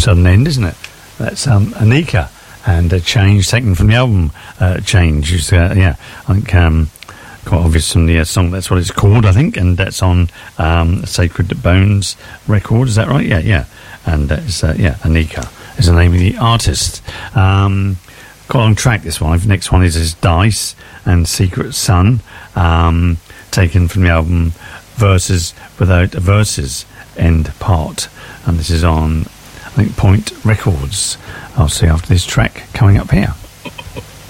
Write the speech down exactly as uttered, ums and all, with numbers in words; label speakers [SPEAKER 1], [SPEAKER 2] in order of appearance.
[SPEAKER 1] sudden end, isn't it? That's um, Anika and a Change, taken from the album uh, Change. Is, uh, yeah, I think um, quite obvious from the uh, song. That's what it's called, I think, and that's on um, Sacred Bones record. Is that right? Yeah, yeah. And that's uh, yeah, Anika is the name of the artist. Um, quite a long track, this one. Next one is, is Dice and Secret Sun, um, taken from the album Verses Without Verses End Part, and this is on, I think, Point Records. I'll see after this track coming up here.